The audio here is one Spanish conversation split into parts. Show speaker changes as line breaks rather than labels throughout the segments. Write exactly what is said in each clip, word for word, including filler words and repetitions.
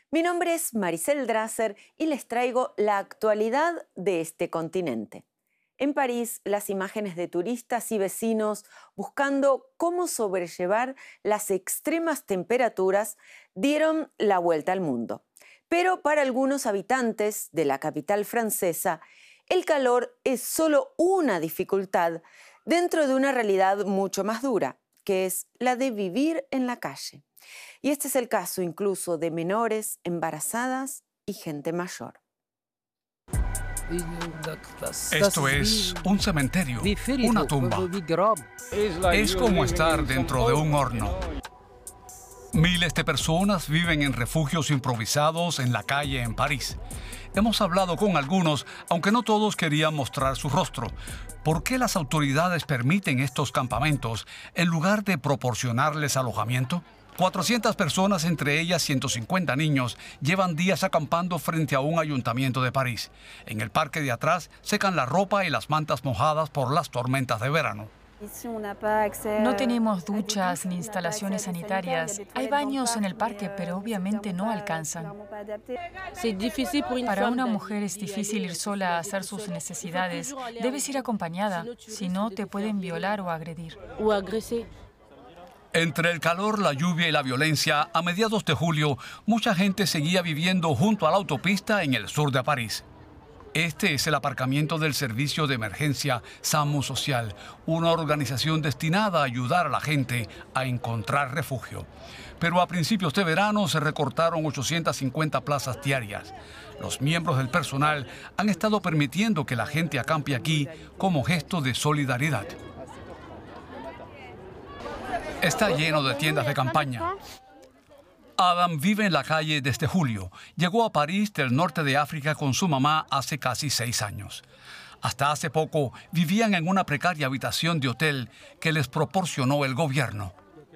Mi nombre es Maricel Drasser y les traigo la actualidad de este continente. En París, las imágenes de turistas y vecinos buscando cómo sobrellevar las extremas temperaturas dieron la vuelta al mundo. Pero para algunos habitantes de la capital francesa, el calor es solo una dificultad dentro de una realidad mucho más dura, que es la de vivir en la calle. Y este es el caso incluso de menores, embarazadas y gente mayor.
Esto es un cementerio, una tumba. Es como estar dentro de un horno. Miles de personas viven en refugios improvisados en la calle en París. Hemos hablado con algunos, aunque no todos querían mostrar su rostro. ¿Por qué las autoridades permiten estos campamentos en lugar de proporcionarles alojamiento? cuatrocientas personas, entre ellas ciento cincuenta niños, llevan días acampando frente a un ayuntamiento de París. En el parque de atrás secan la ropa y las mantas mojadas por las tormentas de verano.
No tenemos duchas ni instalaciones sanitarias. Hay baños en el parque, pero obviamente no alcanzan. Para una mujer es difícil ir sola a hacer sus necesidades. Debes ir acompañada, si no te pueden violar o agredir.
Entre el calor, la lluvia y la violencia, a mediados de julio, mucha gente seguía viviendo junto a la autopista en el sur de París. Este es el aparcamiento del servicio de emergencia SAMU Social, una organización destinada a ayudar a la gente a encontrar refugio. Pero a principios de verano se recortaron ochocientas cincuenta plazas diarias. Los miembros del personal han estado permitiendo que la gente acampe aquí como gesto de solidaridad. Está lleno de tiendas de campaña. Adam vive en la calle desde julio. Llegó a París del norte de África con su mamá hace casi seis años. Hasta hace poco vivían en una precaria habitación de hotel que les proporcionó el gobierno.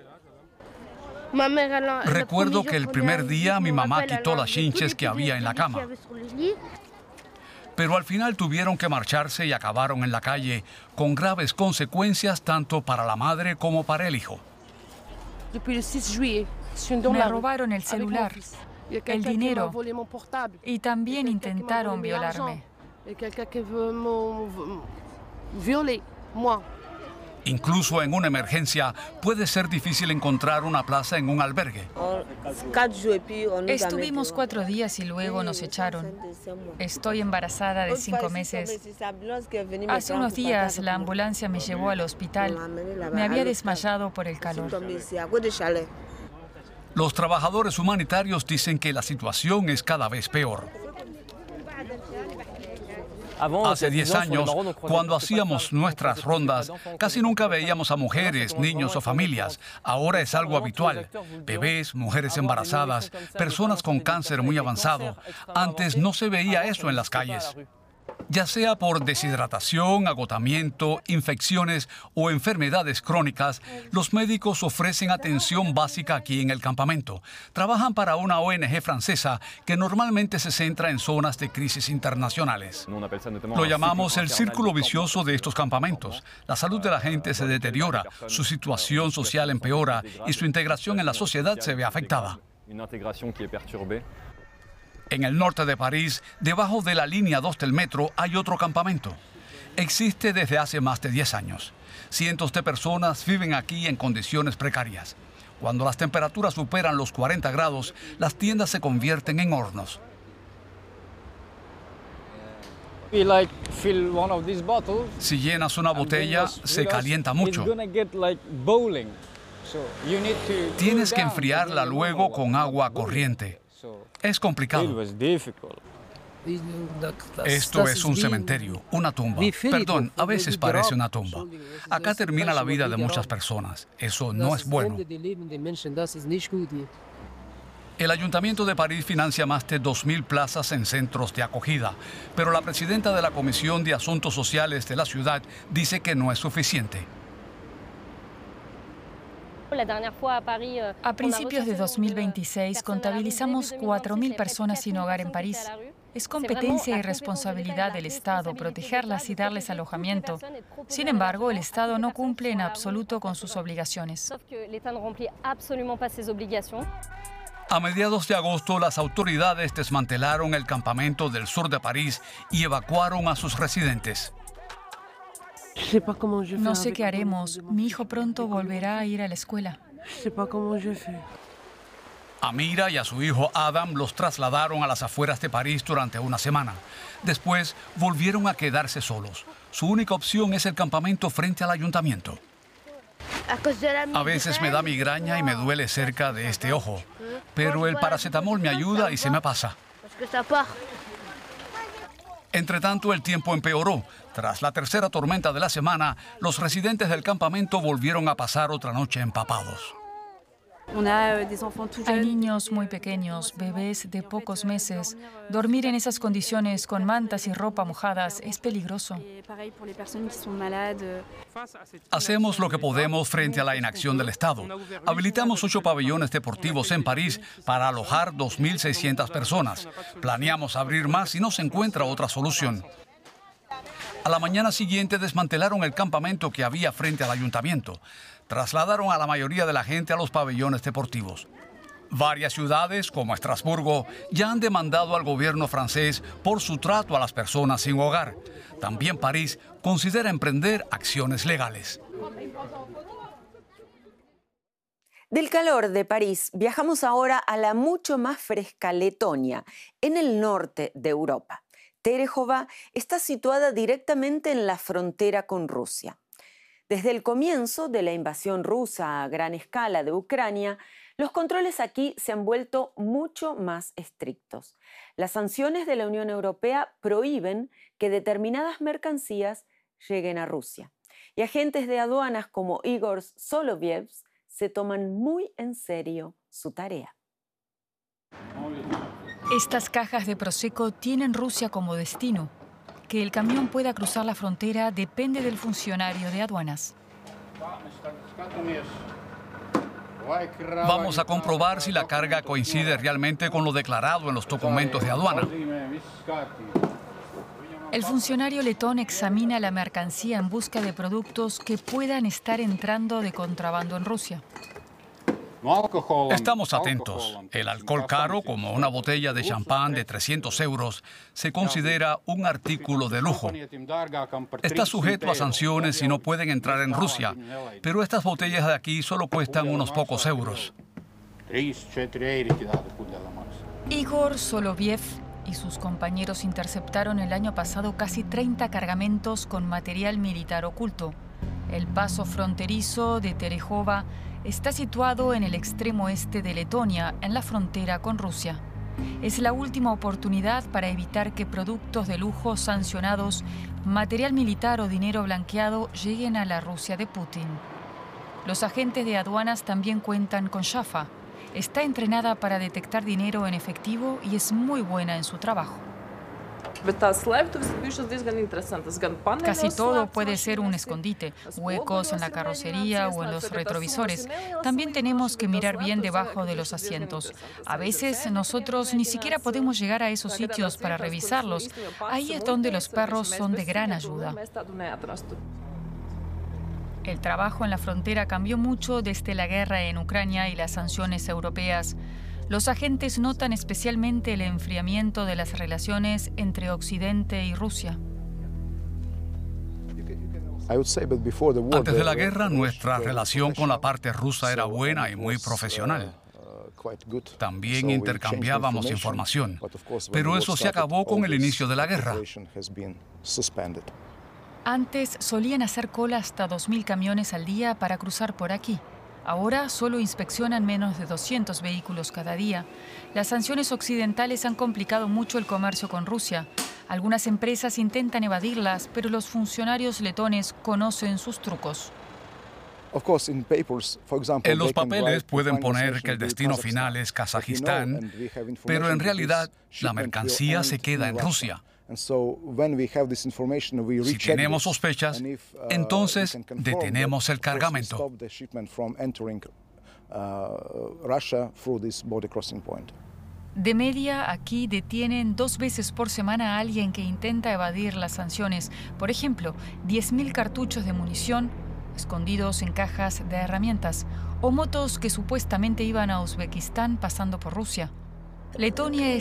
Recuerdo que el primer día mi mamá quitó las chinches que había en la cama. Pero al final tuvieron que marcharse y acabaron en la calle, con graves consecuencias tanto para la madre como para el hijo.
Me robaron el celular, el dinero y también intentaron violarme.
Incluso en una emergencia puede ser difícil encontrar una plaza en un albergue.
Estuvimos cuatro días y luego nos echaron. Estoy embarazada de cinco meses. Hace unos días la ambulancia me llevó al hospital. Me había desmayado por el calor.
Los trabajadores humanitarios dicen que la situación es cada vez peor. Hace diez años, cuando hacíamos nuestras rondas, casi nunca veíamos a mujeres, niños o familias. Ahora es algo habitual. Bebés, mujeres embarazadas, personas con cáncer muy avanzado. Antes no se veía eso en las calles. Ya sea por deshidratación, agotamiento, infecciones o enfermedades crónicas, los médicos ofrecen atención básica aquí en el campamento. Trabajan para una O N G francesa que normalmente se centra en zonas de crisis internacionales. Lo llamamos el círculo vicioso de estos campamentos. La salud de la gente se deteriora, su situación social empeora y su integración en la sociedad se ve afectada. En el norte de París, debajo de la línea dos del metro, hay otro campamento. Existe desde hace más de diez años. Cientos de personas viven aquí en condiciones precarias. Cuando las temperaturas superan los cuarenta grados, las tiendas se convierten en hornos. Si llenas una botella, se calienta mucho. Tienes que enfriarla luego con agua corriente. Es complicado. Esto es un cementerio, una tumba. Perdón, a veces parece una tumba. Acá termina la vida de muchas personas. Eso no es bueno. El Ayuntamiento de París financia más de dos mil plazas en centros de acogida, pero la presidenta de la Comisión de Asuntos Sociales de la ciudad dice que no es suficiente.
A principios de dos mil veintiséis contabilizamos cuatro mil personas sin hogar en París. Es competencia y responsabilidad del Estado protegerlas y darles alojamiento. Sin embargo, el Estado no cumple en absoluto con sus obligaciones.
A mediados de agosto, las autoridades desmantelaron el campamento del sur de París y evacuaron a sus residentes.
No sé qué haremos. Mi hijo pronto volverá a ir a la escuela.
A Mira y a su hijo Adam los trasladaron a las afueras de París durante una semana. Después volvieron a quedarse solos. Su única opción es el campamento frente al ayuntamiento. A veces me da migraña y me duele cerca de este ojo, pero el paracetamol me ayuda y se me pasa. Entre tanto, el tiempo empeoró. Tras la tercera tormenta de la semana, los residentes del campamento volvieron a pasar otra noche empapados.
Hay niños muy pequeños, bebés de pocos meses. Dormir en esas condiciones con mantas y ropa mojadas es peligroso.
Hacemos lo que podemos frente a la inacción del Estado. Habilitamos ocho pabellones deportivos en París para alojar dos mil seiscientas personas. Planeamos abrir más si no se encuentra otra solución. A la mañana siguiente desmantelaron el campamento que había frente al ayuntamiento. Trasladaron a la mayoría de la gente a los pabellones deportivos. Varias ciudades, como Estrasburgo, ya han demandado al gobierno francés por su trato a las personas sin hogar. También París considera emprender acciones legales.
Del calor de París viajamos ahora a la mucho más fresca Letonia, en el norte de Europa. Terehova está situada directamente en la frontera con Rusia. Desde el comienzo de la invasión rusa a gran escala de Ucrania, los controles aquí se han vuelto mucho más estrictos. Las sanciones de la Unión Europea prohíben que determinadas mercancías lleguen a Rusia. Y agentes de aduanas como Igor Soloviev se toman muy en serio su tarea.
Estas cajas de Prosecco tienen Rusia como destino. Que el camión pueda cruzar la frontera depende del funcionario de aduanas.
Vamos a comprobar si la carga coincide realmente con lo declarado en los documentos de aduana.
El funcionario letón examina la mercancía en busca de productos que puedan estar entrando de contrabando en Rusia.
Estamos atentos. El alcohol caro, como una botella de champán de trescientos euros, se considera un artículo de lujo. Está sujeto a sanciones y no pueden entrar en Rusia, pero estas botellas de aquí solo cuestan unos pocos euros.
Igor Soloviev y sus compañeros interceptaron el año pasado casi treinta cargamentos con material militar oculto. El paso fronterizo de Terehova está situado en el extremo este de Letonia, en la frontera con Rusia. Es la última oportunidad para evitar que productos de lujo sancionados, material militar o dinero blanqueado lleguen a la Rusia de Putin. Los agentes de aduanas también cuentan con Shafa. Está entrenada para detectar dinero en efectivo y es muy buena en su trabajo. Casi todo puede ser un escondite, huecos en la carrocería o en los retrovisores. También tenemos que mirar bien debajo de los asientos. A veces nosotros ni siquiera podemos llegar a esos sitios para revisarlos. Ahí es donde los perros son de gran ayuda. El trabajo en la frontera cambió mucho desde la guerra en Ucrania y las sanciones europeas. Los agentes notan especialmente el enfriamiento de las relaciones entre Occidente y Rusia.
Antes de la guerra, nuestra relación con la parte rusa era buena y muy profesional. También intercambiábamos información, pero eso se acabó con el inicio de la guerra.
Antes solían hacer cola hasta dos mil camiones al día para cruzar por aquí. Ahora solo inspeccionan menos de doscientos vehículos cada día. Las sanciones occidentales han complicado mucho el comercio con Rusia. Algunas empresas intentan evadirlas, pero los funcionarios letones conocen sus trucos.
En los papeles pueden poner que el destino final es Kazajistán, pero en realidad la mercancía se queda en Rusia. Si tenemos sospechas, entonces detenemos el cargamento.
De media, aquí detienen dos veces por semana a alguien que intenta evadir las sanciones. Por ejemplo, diez mil cartuchos de munición escondidos en cajas de herramientas, o motos que supuestamente iban a Uzbekistán pasando por Rusia. Letonia es